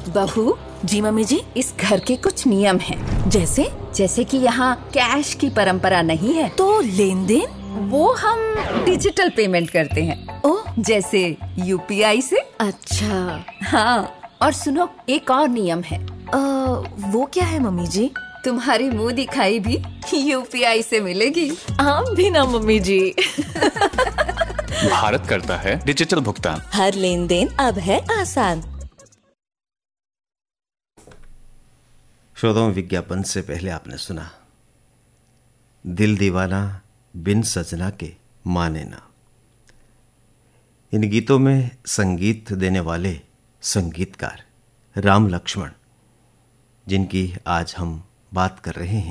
बहू। जी मम्मी जी। इस घर के कुछ नियम हैं। जैसे कि यहाँ कैश की परंपरा नहीं है। तो लेन देन? वो हम डिजिटल पेमेंट करते हैं। ओह, जैसे यूपीआई से। अच्छा। हाँ, और सुनो, एक और नियम है। वो क्या है मम्मी जी? तुम्हारी मुंह दिखाई भी यूपीआई से मिलेगी। आप भी ना मम्मी जी। भारत करता है डिजिटल भुगतान। हर लेन देन अब है आसान। श्रोताओं, विज्ञापन से पहले आपने सुना दिल दीवाना बिन सजना के माने ना। इन गीतों में संगीत देने वाले संगीतकार राम लक्ष्मण, जिनकी आज हम बात कर रहे हैं,